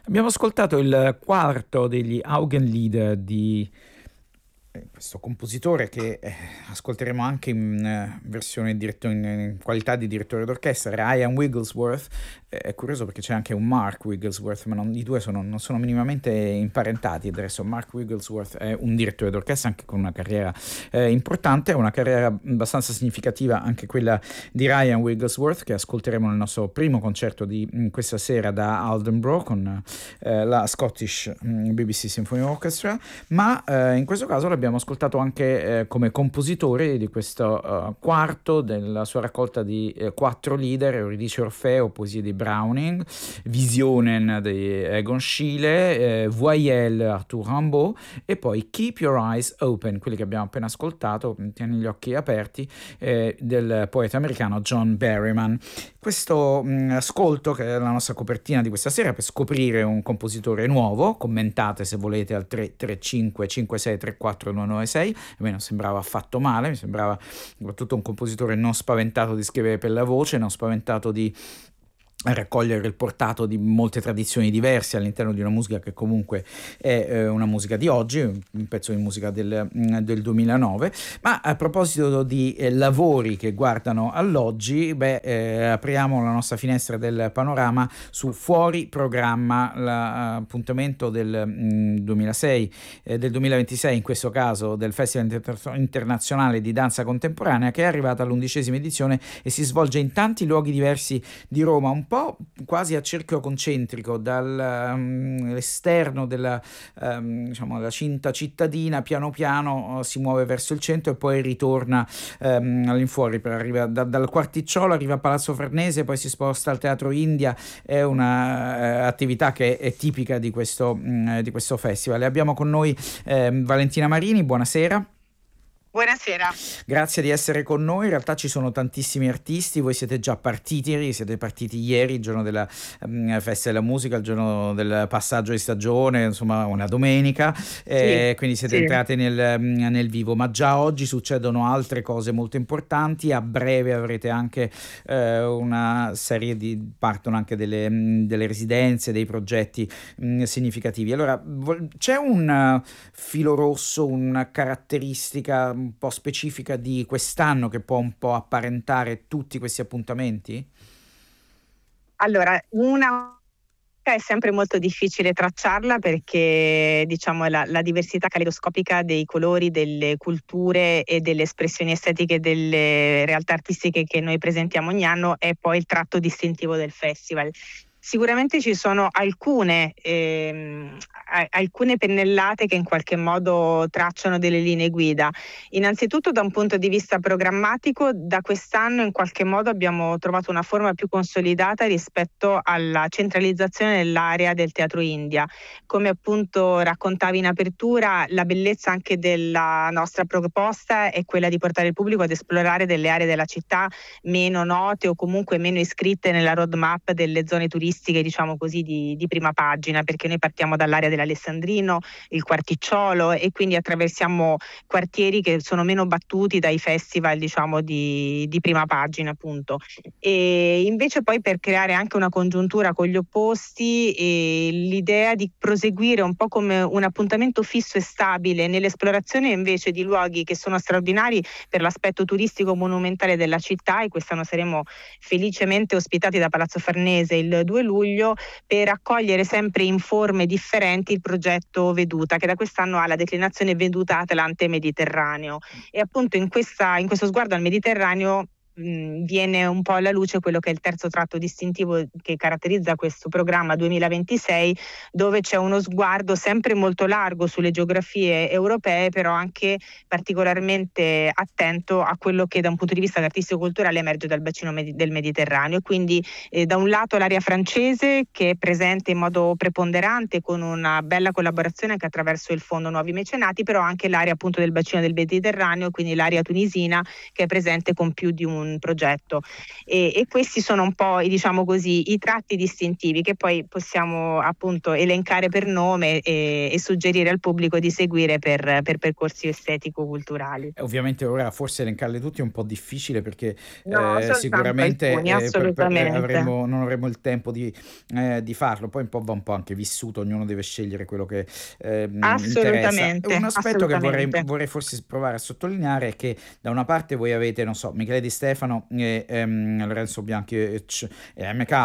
Abbiamo ascoltato il quarto degli Augenlieder di questo compositore che ascolteremo anche in versione in qualità di direttore d'orchestra, Ryan Wigglesworth. È curioso perché c'è anche un Mark Wigglesworth, ma i due non sono minimamente imparentati. Adesso Mark Wigglesworth è un direttore d'orchestra anche con una carriera importante, una carriera abbastanza significativa anche quella di Ryan Wigglesworth, che ascolteremo nel nostro primo concerto di questa sera da Aldenborough con la Scottish BBC Symphony Orchestra, ma in questo caso l'abbiamo ascoltato anche come compositore di questo quarto della sua raccolta di 4 lieder: Euridice Orfeo, poesie di Browning, Visionen di Egon Schiele, Voyelle Arthur Rimbaud e poi Keep Your Eyes Open, quelli che abbiamo appena ascoltato, Tieni gli occhi aperti, del poeta americano John Berryman. Questo ascolto, che è la nostra copertina di questa sera, per scoprire un compositore nuovo. Commentate se volete al 335 56 34 196. A me non sembrava affatto male, mi sembrava soprattutto un compositore non spaventato di scrivere per la voce, non spaventato di raccogliere il portato di molte tradizioni diverse all'interno di una musica che comunque è una musica di oggi, un pezzo di musica del 2009. Ma a proposito di lavori che guardano all'oggi, apriamo la nostra finestra del panorama su Fuori Programma, l'appuntamento del 2006, del 2026 in questo caso, del Festival Internazionale di Danza Contemporanea, che è arrivata all'11ª edizione e si svolge in tanti luoghi diversi di Roma, un po' quasi a cerchio concentrico, dall'esterno della la cinta cittadina, piano piano si muove verso il centro e poi ritorna all'infuori, arriva dal Quarticciolo, arriva a Palazzo Farnese, poi si sposta al Teatro India. È una attività che è tipica di questo festival. E abbiamo con noi Valentina Marini. Buonasera. Buonasera. Grazie di essere con noi. In realtà ci sono tantissimi artisti, voi siete già partiti, siete partiti ieri, il giorno della festa della musica, il giorno del passaggio di stagione, insomma una domenica, quindi siete entrati nel vivo, ma già oggi succedono altre cose molto importanti. A breve avrete anche una serie partono anche delle residenze, dei progetti significativi. Allora, c'è un filo rosso, una caratteristica un po' specifica di quest'anno che può un po' apparentare tutti questi appuntamenti? Allora, una è sempre molto difficile tracciarla perché diciamo la diversità caleidoscopica dei colori, delle culture e delle espressioni estetiche delle realtà artistiche che noi presentiamo ogni anno è poi il tratto distintivo del festival. Sicuramente ci sono alcune pennellate che in qualche modo tracciano delle linee guida. Innanzitutto da un punto di vista programmatico, da quest'anno in qualche modo abbiamo trovato una forma più consolidata rispetto alla centralizzazione dell'area del Teatro India. Come appunto raccontavi in apertura, la bellezza anche della nostra proposta è quella di portare il pubblico ad esplorare delle aree della città meno note o comunque meno iscritte nella roadmap delle zone turistiche, diciamo così, di prima pagina, perché noi partiamo dall'area dell'Alessandrino, il Quarticciolo, e quindi attraversiamo quartieri che sono meno battuti dai festival, diciamo, di prima pagina, appunto. E invece poi, per creare anche una congiuntura con gli opposti, l'idea di proseguire un po' come un appuntamento fisso e stabile nell'esplorazione invece di luoghi che sono straordinari per l'aspetto turistico monumentale della città, e quest'anno saremo felicemente ospitati da Palazzo Farnese il 2 luglio per accogliere sempre in forme differenti il progetto Veduta, che da quest'anno ha la declinazione Veduta Atlante Mediterraneo. E appunto in questo sguardo al Mediterraneo viene un po' alla luce quello che è il terzo tratto distintivo che caratterizza questo programma 2026, dove c'è uno sguardo sempre molto largo sulle geografie europee, però anche particolarmente attento a quello che da un punto di vista artistico-culturale emerge dal bacino del Mediterraneo. Quindi da un lato l'area francese, che è presente in modo preponderante con una bella collaborazione anche attraverso il Fondo Nuovi Mecenati, però anche l'area appunto del bacino del Mediterraneo, quindi l'area tunisina, che è presente con più di un un progetto, e questi sono un po' diciamo così i tratti distintivi che poi possiamo appunto elencare per nome e suggerire al pubblico di seguire per percorsi estetico-culturali. Ovviamente ora forse elencarli tutti è un po' difficile perché No, soltanto sicuramente alcuni, assolutamente. non avremo il tempo di farlo, poi un po' anche vissuto, ognuno deve scegliere quello che interessa. Assolutamente, Un aspetto che assolutamente. vorrei forse provare a sottolineare è che da una parte voi avete, non so, Michele Di Stefano e Lorenzo Bianchi e MK,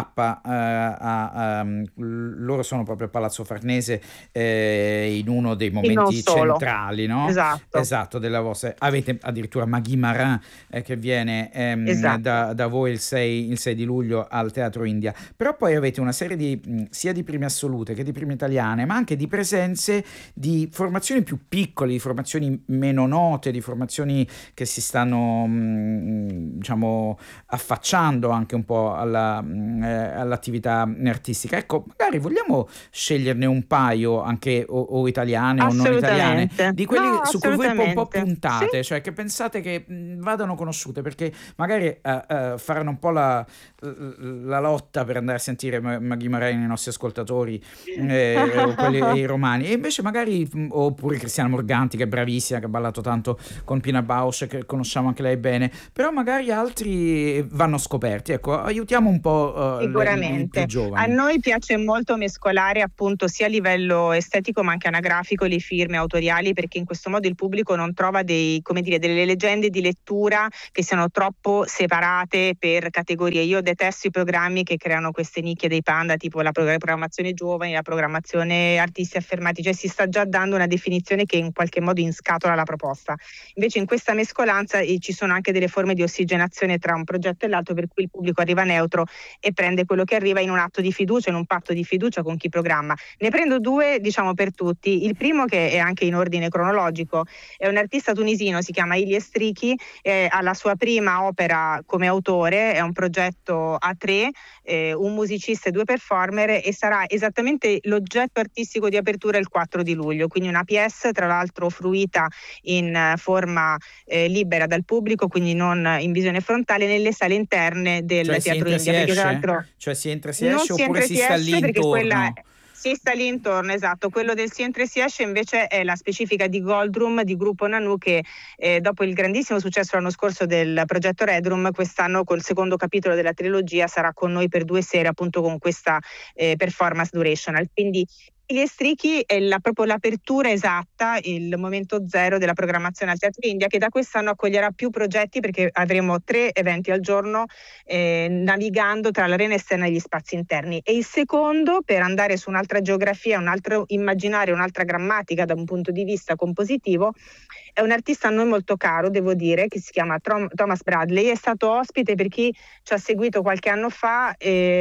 loro sono proprio a Palazzo Farnese in uno dei E non momenti solo, centrali, no? esatto, Esatto, della vostra. Avete addirittura Maghi Marin che viene esatto. da voi il 6 di luglio al Teatro India, però poi avete una serie sia di prime assolute che di prime italiane, ma anche di presenze di formazioni più piccole, di formazioni meno note, di formazioni che si stanno diciamo affacciando anche un po' all'attività artistica. Ecco, magari vogliamo sceglierne un paio anche o italiane o non italiane, Assolutamente. di quelli No, su cui voi un po' assolutamente. Sì. puntate, cioè che pensate che vadano conosciute, perché magari faranno un po' la lotta per andare a sentire Maghi Mareni, i nostri ascoltatori, o quelli i romani, e invece magari, oppure Cristiana Morganti, che è bravissima, che ha ballato tanto con Pina Bausch, che conosciamo anche lei bene, però magari altri vanno scoperti. Ecco, aiutiamo un po' i più Sicuramente. A giovani. noi piace molto mescolare appunto sia a livello estetico ma anche anagrafico le firme autoriali, perché in questo modo il pubblico non trova come dire, delle leggende di lettura che siano troppo separate per categorie. Io detesto i programmi che creano queste nicchie dei panda, tipo la programmazione giovani, la programmazione artisti affermati, cioè si sta già dando una definizione che in qualche modo inscatola la proposta. Invece in questa mescolanza ci sono anche delle forme di ossigenazione tra un progetto e l'altro, per cui il pubblico arriva neutro e prende quello che arriva in un atto di fiducia, in un patto di fiducia con chi programma. Ne prendo due, diciamo, per tutti. Il primo, che è anche in ordine cronologico, è un artista tunisino, si chiama Ilyes Triki, ha la sua prima opera come autore, è un progetto a tre, un musicista e due performer, e sarà esattamente l'oggetto artistico di apertura il 4 di luglio, quindi una pièce tra l'altro fruita in forma libera dal pubblico, quindi non in visione frontale, nelle sale interne del Cioè si Teatro entra e si India, perché tra esce? l'altro Cioè si entra e si non esce si oppure entra e si si sta lì esce, perché quella intorno? si sta lì intorno, esatto. Quello del si entra e si esce invece è la specifica di Goldroom di Gruppo Nanu, che dopo il grandissimo successo l'anno scorso del progetto Red Room, quest'anno col secondo capitolo della trilogia sarà con noi per 2 sere, appunto con questa performance durational. Quindi gli Estrichi è proprio l'apertura esatta, il momento zero della programmazione al Teatro India, che da quest'anno accoglierà più progetti, perché avremo 3 eventi al giorno navigando tra l'arena esterna e gli spazi interni. E il secondo, per andare su un'altra geografia, un altro immaginario, un'altra grammatica da un punto di vista compositivo, è un artista a noi molto caro, devo dire, che si chiama Thomas Bradley. È stato ospite, per chi ci ha seguito qualche anno fa,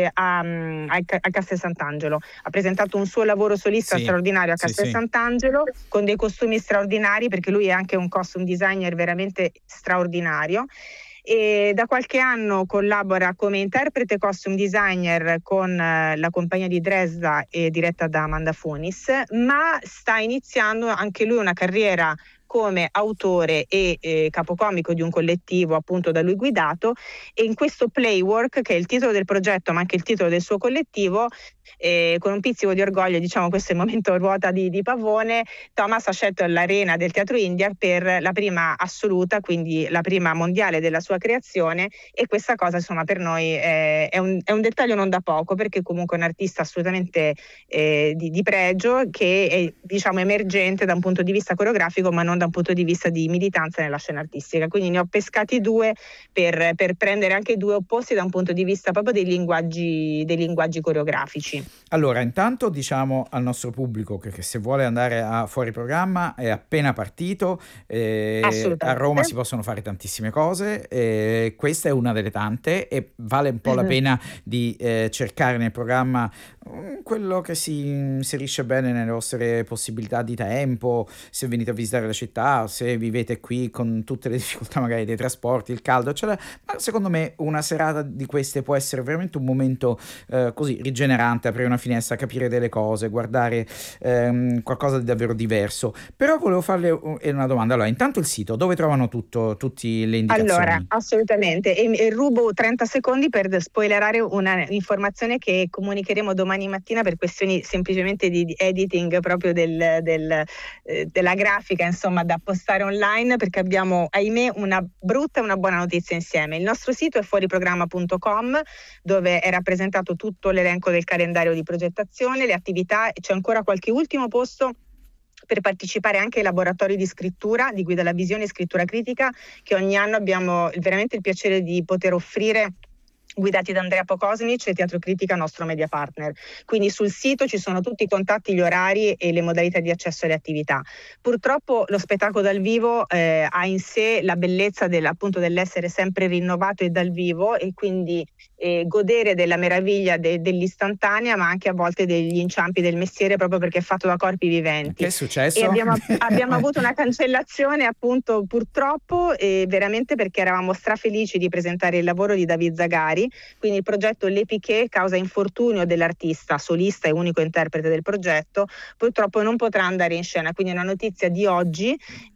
a Castel Sant'Angelo. Ha presentato un suo lavoro solista Sì, straordinario a sì, Castel sì. Sant'Angelo, con dei costumi straordinari, perché lui è anche un costume designer veramente straordinario. E da qualche anno collabora come interprete costume designer con la compagnia di Dresda, diretta da Amanda Funis, ma sta iniziando anche lui una carriera come autore e capocomico di un collettivo appunto da lui guidato, e in questo Playwork, che è il titolo del progetto ma anche il titolo del suo collettivo, con un pizzico di orgoglio, diciamo, questo è il momento ruota di pavone, Thomas ha scelto l'arena del Teatro India per la prima assoluta, quindi la prima mondiale della sua creazione, e questa cosa insomma per noi è un dettaglio non da poco, perché comunque è un artista assolutamente di pregio, che è, diciamo, emergente da un punto di vista coreografico ma non da un punto di vista di militanza nella scena artistica. Quindi ne ho pescati due per prendere anche due opposti da un punto di vista proprio dei linguaggi coreografici. Allora, intanto diciamo al nostro pubblico che se vuole andare a fuori programma è appena partito, a Roma Assolutamente. si possono fare tantissime cose, questa è una delle tante e vale un po' la pena di cercare nel programma quello che si inserisce bene nelle vostre possibilità di tempo, se venite a visitare la città, se vivete qui con tutte le difficoltà magari dei trasporti, il caldo, eccetera. Ma secondo me una serata di queste può essere veramente un momento così rigenerante, aprire una finestra, capire delle cose, guardare qualcosa di davvero diverso. Però volevo farle una domanda. Allora, intanto il sito, dove trovano tutte le Allora, indicazioni? assolutamente, e rubo 30 secondi per spoilerare una informazione che comunicheremo domani mattina per questioni semplicemente di editing proprio della grafica, insomma, da postare online, perché abbiamo, ahimè, una brutta e una buona notizia insieme. Il nostro sito è fuoriprogramma.com, dove è rappresentato tutto l'elenco del calendario di progettazione, le attività, e c'è ancora qualche ultimo posto per partecipare anche ai laboratori di scrittura, di guida alla visione e scrittura critica, che ogni anno abbiamo veramente il piacere di poter offrire, guidati da Andrea Pocosnic e Teatro Critica, nostro media partner. Quindi sul sito ci sono tutti i contatti, gli orari e le modalità di accesso alle attività. Purtroppo lo spettacolo dal vivo ha in sé la bellezza appunto dell'essere sempre rinnovato e dal vivo, e quindi godere della meraviglia dell'istantanea, ma anche a volte degli inciampi del mestiere, proprio perché è fatto da corpi viventi. Che è E successo? abbiamo avuto una cancellazione, appunto, purtroppo, veramente perché eravamo strafelici di presentare il lavoro di David Zagari, quindi il progetto Le Piquet, causa infortunio dell'artista solista e unico interprete del progetto, purtroppo non potrà andare in scena. Quindi è una notizia di oggi,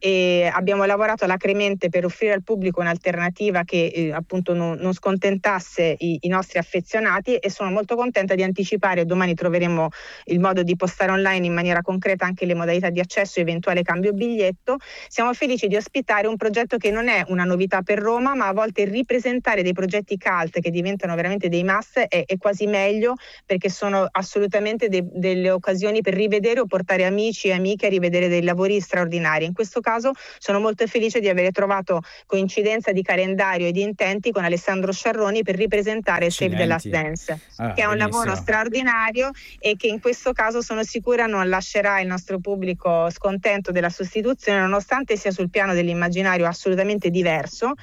e abbiamo lavorato alacremente per offrire al pubblico un'alternativa che appunto non scontentasse i nostri affezionati, e sono molto contenta di anticipare, domani troveremo il modo di postare online in maniera concreta anche le modalità di accesso e eventuale cambio biglietto. Siamo felici di ospitare un progetto che non è una novità per Roma, ma a volte ripresentare dei progetti cult che diventano veramente dei must è quasi meglio, perché sono assolutamente delle occasioni per rivedere o portare amici e amiche a rivedere dei lavori straordinari. In questo caso sono molto felice di aver trovato coincidenza di calendario e di intenti con Alessandro Sciarroni per ripresentare Save the Last Accidenti. Dance, Ah, che è un lavoro benissimo. straordinario e che in questo caso sono sicura non lascerà il nostro pubblico scontento della sostituzione, nonostante sia sul piano dell'immaginario assolutamente diverso,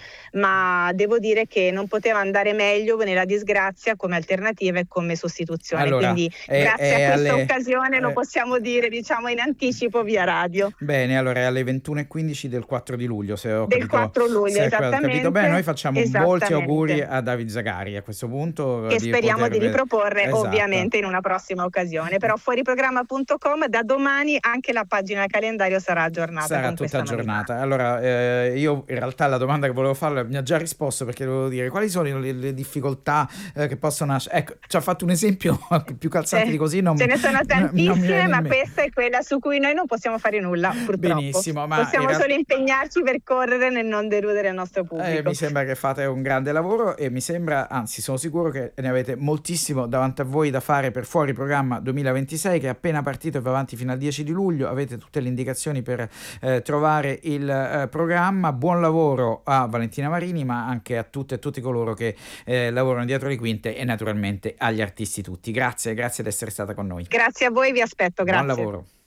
ma devo dire che non poteva andare meglio nella disgrazia come alternativa e come sostituzione. Allora, Quindi grazie a questa alle... occasione lo possiamo dire, diciamo, in anticipo via radio. Bene, allora è alle 21:15 del 4 di luglio, se ho Del capito, 4 luglio, se ho capito bene. Noi esattamente, facciamo molti auguri esattamente. a David Zagari a questo punto Che di speriamo poter di vedere. riproporre Esatto. ovviamente in una prossima occasione. Però fuoriprogramma.com, da domani anche la pagina del calendario sarà aggiornata Sarà con tutta questa novità. aggiornata. Allora, io in realtà la domanda che volevo farle mi ha già risposto, perché volevo dire quali sono le difficoltà che possono nascere. Ecco, ci ha fatto un esempio più calzante di così, Ce ne sono non mi tantissime, viene in ma mente. questa è quella su cui noi non possiamo fare nulla, purtroppo. Benissimo, ma in Possiamo realtà solo impegnarci per correre nel non deludere il nostro pubblico. mi sembra che fate un grande lavoro, e mi sembra, anzi sono sicuro che ne avete moltissimo davanti a voi da fare per Fuori Programma 2026, che è appena partito e va avanti fino al 10 di luglio. Avete tutte le indicazioni per trovare il programma. Buon lavoro a Valentina Marini, ma anche a tutte e tutti coloro che lavorano dietro le quinte, e naturalmente agli artisti tutti. Grazie, grazie di essere stata con noi. Grazie a voi, vi aspetto, Buon grazie. lavoro.